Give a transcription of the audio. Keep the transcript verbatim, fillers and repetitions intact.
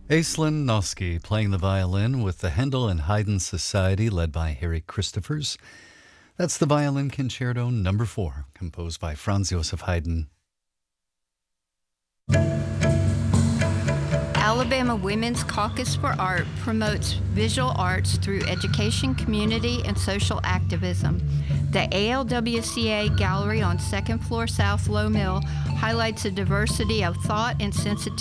Aislinn Noski playing the violin with the Handel and Haydn Society led by Harry Christophers. That's the Violin Concerto number four, composed by Franz Joseph Haydn. Alabama Women's Caucus for Art promotes visual arts through education, community, and social activism. The A L W C A Gallery on second floor South Low Mill highlights a diversity of thought and sensitivity